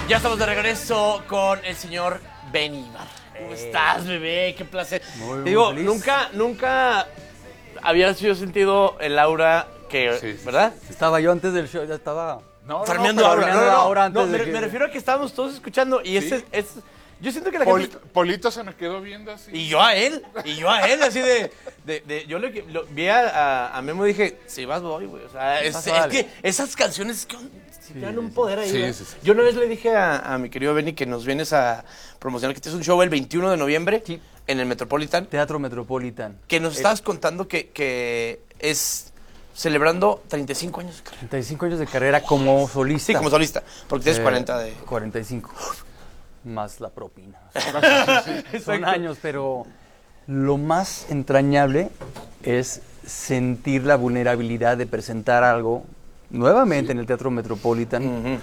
Ya estamos de regreso con el señor Benny Ibarra. ¿Cómo estás, bebé? Qué placer. Muy Te digo, feliz. nunca había sido sentido el aura que, Sí. ¿verdad? Estaba yo antes del show, ya estaba... Farmeando pero aura. farmeando aura antes de me, que- me refiero a que estábamos todos escuchando y Sí. yo siento que la gente... Polito se me quedó viendo así. Y yo a él, así yo vi a Memo y dije, si vas voy, güey. O sea, es vale. que esas canciones que dan un poder ahí, Sí, güey. sí, sí. Yo una vez le dije a mi querido Benny que nos vienes a promocionar, que tienes un show el 21 de noviembre Sí. en el Metropolitan, Teatro Metropolitan. que nos estabas contando que es celebrando 35 años de carrera. 35 años de carrera como solista. Sí, como solista, porque tienes 40 de... 45. Más la propina. Son Exacto. años, pero lo más entrañable es sentir la vulnerabilidad de presentar algo nuevamente en el Teatro Metropolitan. Ujú.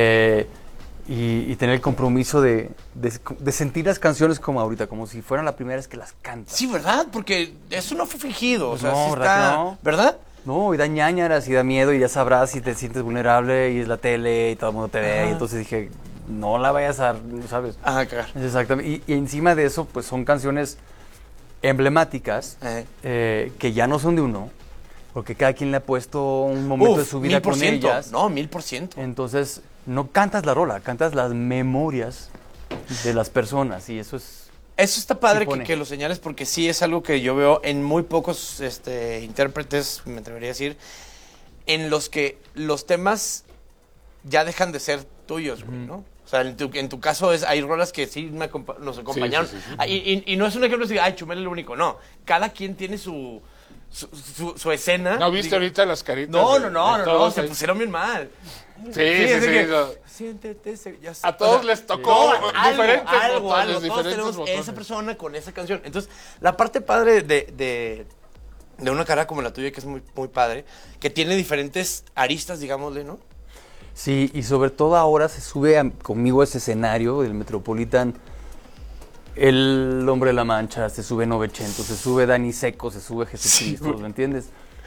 Y tener el compromiso de sentir las canciones como ahorita, como si fueran la primera vez que las cantas. Sí, ¿verdad? Porque eso no fue fingido, o sea, No, sí ¿verdad está... que no? ¿Verdad? No, y da ñáñaras y da miedo y ya sabrás si te sientes vulnerable y es la tele y todo el mundo te ve. Ajá. Y entonces dije, no la vayas a, ¿sabes? Ah, cagar. Exactamente. Y encima de eso, pues son canciones emblemáticas que ya no son de uno, porque cada quien le ha puesto un momento de su vida con 1000%. ellas. No, 1000%. Entonces, no cantas la rola, cantas las memorias de las personas y eso es... Eso está padre Sí pone. que lo señales porque sí es algo que yo veo en muy pocos intérpretes, me atrevería a decir, en los que los temas ya dejan de ser tuyos, güey, ¿no? O sea, en tu caso hay rolas que sí nos acompañaron. Sí, sí, sí. Ah, y no es un ejemplo de decir, ay, Chumel es el único, no. Cada quien tiene su escena. ¿No viste ahorita las caritas? No, de se todos ahí? pusieron bien mal. Sí, sí, así sí. que, no. siéntete, ya sé. A todos les tocó diferentes algo. botones, Todos diferentes tenemos botones. esa persona con esa canción. Entonces, la parte padre de una carrera como la tuya, que es muy, muy padre, que tiene diferentes aristas, digámosle, ¿no? Sí, y sobre todo ahora se sube conmigo a ese escenario del Metropolitan el Hombre de la Mancha, se sube Novecento, se sube Dani Seco, se sube Jesucristo, Sí. ¿me entiendes?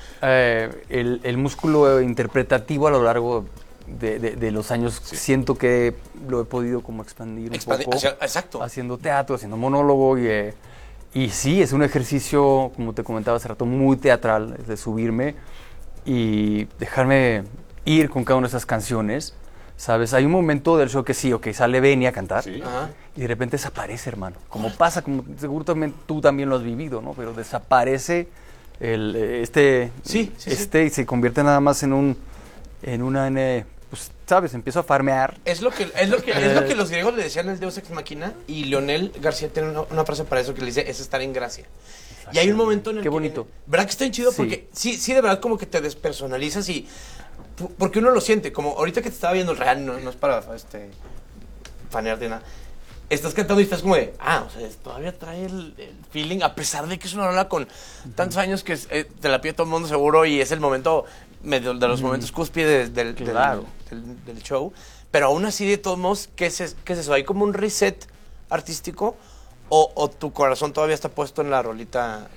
El músculo interpretativo a lo largo de los años siento que lo he podido como expandir un poco. Exacto. Haciendo teatro, haciendo monólogo y sí, es un ejercicio, como te comentaba hace rato, muy teatral, de subirme y dejarme ir con cada una de esas canciones, ¿sabes? Hay un momento del show que sí, ok, sale Benny a cantar Sí. Ajá. y de repente desaparece, hermano. Como pasa, como seguramente tú también lo has vivido, ¿no? Pero desaparece Sí. y se convierte nada más en una, pues, ¿sabes? Empiezo a farmear. Es lo que los griegos le decían al Deus Ex Machina, y Leonel García tiene una frase para eso que le dice, es estar en gracia. Y hay un momento en el Qué que... bonito. ¿Verdad que está bien chido? Sí. Porque sí, de verdad como que te despersonalizas y... Porque uno lo siente, como ahorita que te estaba viendo el real, no es para fanearte nada. Estás cantando y estás como de, o sea, todavía trae el feeling, a pesar de que es una rola con tantos años que te la pide todo el mundo seguro y es el momento, medio de los momentos cúspides Claro. del show. Pero aún así, de todos modos, ¿qué es eso? ¿Hay como un reset artístico o tu corazón todavía está puesto en la rolita?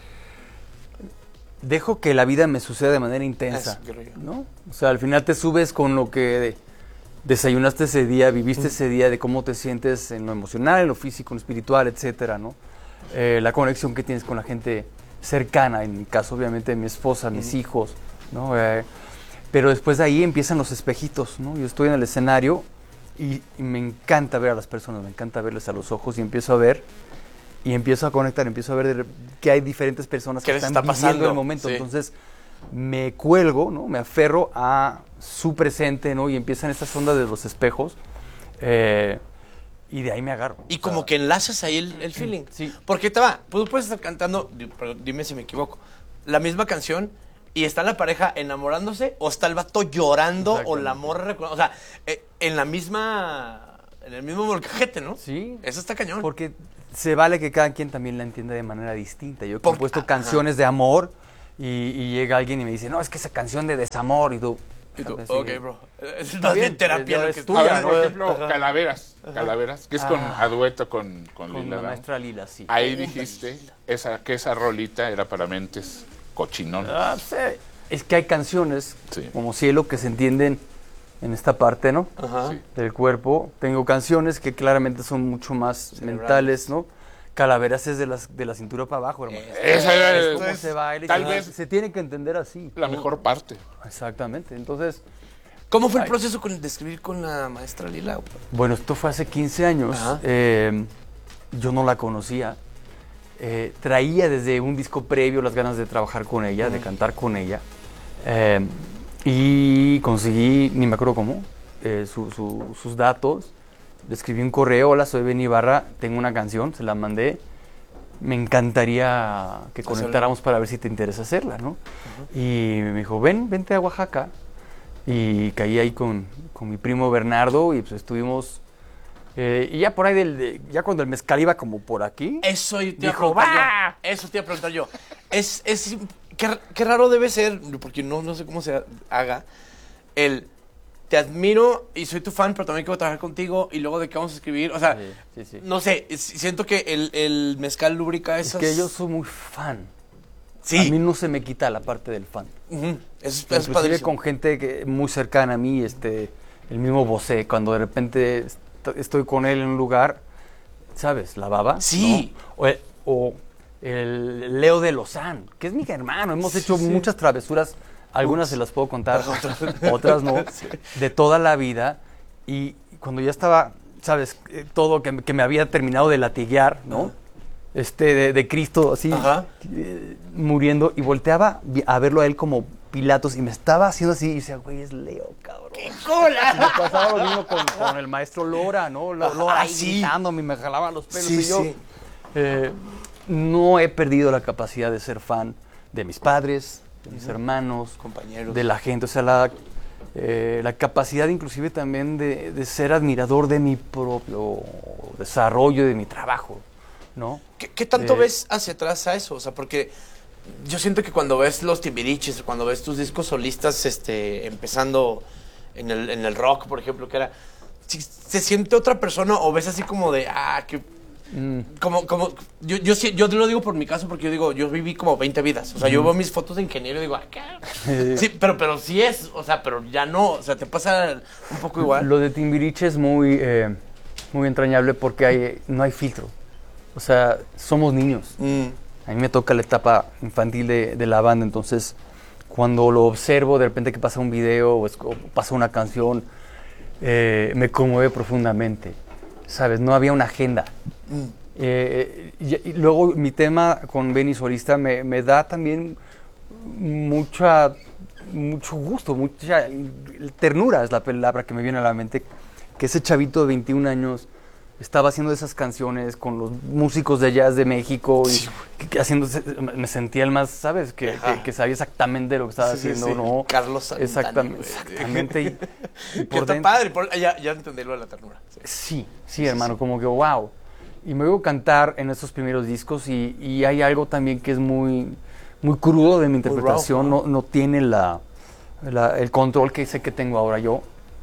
Dejo que la vida me suceda de manera intensa, Eso creo yo. ¿no? O sea, al final te subes con lo que desayunaste ese día, viviste ese día, de cómo te sientes en lo emocional, en lo físico, en lo espiritual, etcétera, ¿no? La conexión que tienes con la gente cercana, en mi caso, obviamente, mi esposa, mis hijos, ¿no? Pero después de ahí empiezan los espejitos, ¿no? Yo estoy en el escenario y me encanta ver a las personas, me encanta verles a los ojos y empiezo a ver y empiezo a conectar, empiezo a ver que hay diferentes personas que ¿Qué les están está viviendo pasando? el momento. Sí. Entonces me cuelgo, ¿no? Me aferro a su presente, ¿no? Y empiezan estas ondas de los espejos y de ahí me agarro. Y O como sea, que enlazas ahí el feeling. Sí. Porque tú puedes estar cantando, pero dime si me equivoco, la misma canción y está la pareja enamorándose o está el vato llorando o Exactamente. la morra, o sea, en el mismo molcajete, ¿no? Sí. Eso está cañón. Porque se vale que cada quien también la entienda de manera distinta. Yo he Porque- compuesto ajá. canciones de amor y llega alguien y me dice, no, es que esa canción de desamor y tú... Y tú, ¿sabes? ok, Sí. bro. Es más bien bien, terapia ya lo es que tuya, A está. ver, por ejemplo, Calaveras, que es a dueto con Con Lila la Downs. maestra Lila, sí. Ahí dijiste que esa rolita era para mentes cochinonas. Sí. Es que hay canciones Sí. como Cielo que se entienden en esta parte, ¿no? Ajá. Sí. Del cuerpo. Tengo canciones que claramente son mucho más Cerebrales. mentales, ¿no? Calaveras es de la cintura para abajo, hermano. Esa era Es como se baila y tal se- vez se tiene que entender así. la mejor parte. Exactamente. Entonces, ¿Cómo fue el Ay. proceso de escribir con la maestra Lila? bueno, esto fue hace 15 años. Ajá. Yo no la conocía. Traía desde un disco previo las ganas de trabajar con ella, de cantar con ella. Y conseguí, ni me acuerdo cómo, sus datos. Le escribí un correo: hola, soy Ben Ibarra, tengo una canción, se la mandé. Me encantaría que Hacerla. conectáramos para ver si te interesa hacerla, ¿no? Y me dijo, vente a Oaxaca. Y caí ahí con mi primo Bernardo y pues estuvimos... y ya por ahí, ya cuando el mezcal iba como por aquí, Eso te iba a dijo, preguntar ¡va! yo. Eso te iba a preguntar yo. Qué raro debe ser, porque no sé cómo se haga, te admiro y soy tu fan, pero también quiero trabajar contigo y luego de qué vamos a escribir. O sea, Sí. no sé, siento que el mezcal lubrica Es esas... que yo soy muy fan. Sí. A mí no se me quita la parte del fan. Ujú. Es Inclusive padrísimo. con gente muy cercana a mí, el mismo Bosé, cuando de repente estoy con él en un lugar, ¿sabes? La baba. Sí. ¿no? O el Leo de Lozán, que es mi hermano. Hemos hecho muchas travesuras, algunas se las puedo contar, otras no, de toda la vida. Y cuando ya estaba, ¿sabes? Todo que me había terminado de latiguear, ¿no? De Cristo así, Ajá. muriendo, y volteaba a verlo a él como Pilatos y me estaba haciendo así y decía, güey, es Leo, cabrón. ¡Qué cola! Me pasaba lo mismo con el maestro Lora, ¿no? Lora ahí sí. gritándome y me jalaba los pelos. Sí, y yo sí. no he perdido la capacidad de ser fan de mis padres, de mis hermanos, Compañeros. de la gente. O sea, la capacidad inclusive también de ser admirador de mi propio desarrollo, de mi trabajo, ¿no? ¿Qué tanto ves hacia atrás a eso? O sea, porque yo siento que cuando ves los Timbiriches, cuando ves tus discos solistas, empezando en el rock, por ejemplo, que era, si se siente otra persona o ves así como de, que yo te lo digo por mi caso, porque yo digo, yo viví como 20 vidas. O sea, yo veo mis fotos de ingeniero y digo, ¿qué? Sí, pero sí es, o sea, pero ya no, o sea, te pasa un poco igual. Lo de Timbiriche es muy entrañable porque no hay filtro. O sea, somos niños. A mí me toca la etapa infantil de la banda, entonces cuando lo observo, de repente que pasa un video o pasa una canción, me conmueve profundamente, ¿sabes? No había una agenda. Y luego mi tema con Benny solista me da también mucho gusto, mucha ternura es la palabra que me viene a la mente, que ese chavito de 21 años estaba haciendo esas canciones con los músicos de jazz de México y Sí, me sentía el más, ¿sabes? Que sabía exactamente lo que estaba Sí, haciendo, sí. ¿no? Carlos Santana, Exactamente. güey. Exactamente. Y Que por está dentro- padre, ya entendí lo de la ternura. Sí, hermano, como que wow. Y me oigo cantar en esos primeros discos y hay algo también que es muy, muy crudo de mi interpretación, raw, no tiene el control que sé que tengo ahora yo.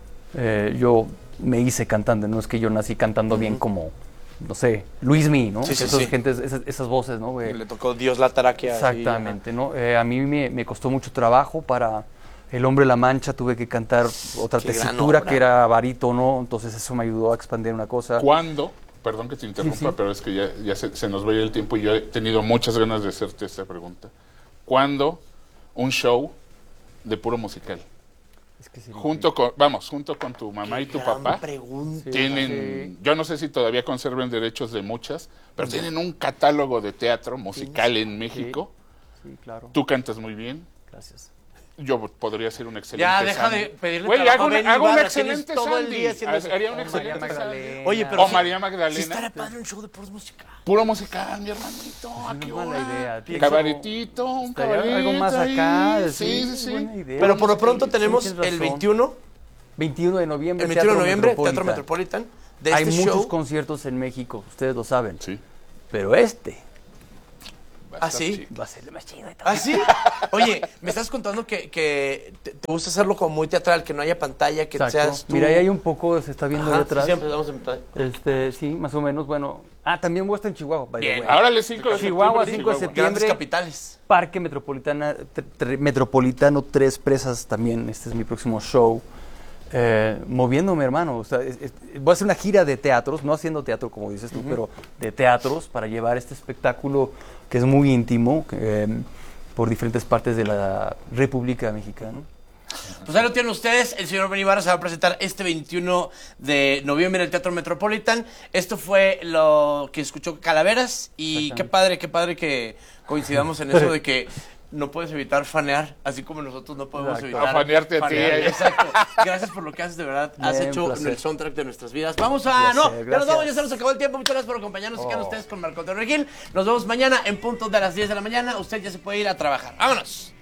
Yo me hice cantante, no es que yo nací cantando bien como, no sé, Luismi, ¿no? Sí, sí, Esas sí. gentes, esas voces, ¿no? güey? Le tocó Dios la taraquea. Exactamente, ¿no? A mí me costó mucho trabajo para El Hombre de la Mancha, tuve que cantar otra Qué gran tesitura obra. que era barítono, entonces eso me ayudó a expandir una cosa. ¿Cuándo? Perdón que te interrumpa, Sí. pero es que ya se nos va a ir el tiempo y yo he tenido muchas ganas de hacerte esta pregunta. ¿Cuándo un show de puro musical? Es que sí, Junto con tu mamá y tu papá, Pregunta. tienen, yo no sé si todavía conserven derechos de muchas, pero tienen un catálogo de teatro musical en México. Sí, claro. Tú cantas muy bien. Gracias. Yo podría ser un excelente Ya, deja Sandy. de pedirle Güey, trabajo hago a Benny un Ibarra, excelente tienes todo el Sandy. día haciendo eso. Haría un O María excelente Sandy. Magdalena. Oye, pero O María Magdalena. Sí estaría padre un show de puros musicales. Puro musical, mi hermanito. ¿A No qué es mala hora? idea. Pienso- Cabaretito, un Estaría cabaret algo más ahí. acá. Sí. buena idea. Pero por lo pronto Sí, tenemos tienes el razón. 21, 21 de noviembre. el 21 de Teatro noviembre, Metropolitan. Teatro Metropolitan. De Hay este muchos show. conciertos en México, ustedes lo saben. Sí. Pero Va a ¿Ah, estar sí? chido. va a ser el más chido de todo. ¿Ah, sí? Oye, me estás contando que te gusta hacerlo como muy teatral, que no haya pantalla, que Exacto. seas tú. Mira, ahí hay un poco, se está viendo Ajá, detrás. sí, empezamos en pantalla. Sí, más o menos, bueno. También voy a estar en Chihuahua, by the Bien. way. Ahora le 5 de Chihuahua, septiembre, 5 de Chihuahua. septiembre. Grandes capitales. Parque Metropolitano, Tres Presas también. Este es mi próximo show. moviéndome, hermano. O sea, voy a hacer una gira de teatros, no haciendo teatro como dices tú, pero de teatros para llevar este espectáculo que es muy íntimo por diferentes partes de la República Mexicana. Pues ahí lo tienen ustedes. El señor Benny Barra se va a presentar este 21 de noviembre en el Teatro Metropolitan. Esto fue lo que escuchó Calaveras. Y qué padre que coincidamos en eso de que no puedes evitar fanear, así como nosotros no podemos evitar fanearte a ti. Exacto. Gracias por lo que haces, de verdad. Has hecho el soundtrack de nuestras vidas. Vamos a... ya nos vamos, ya se nos acabó el tiempo. Muchas gracias por acompañarnos. Se quedan ustedes con Marco Antonio Regil. Nos vemos mañana en punto de las 10 de la mañana. Usted ya se puede ir a trabajar. ¡Vámonos!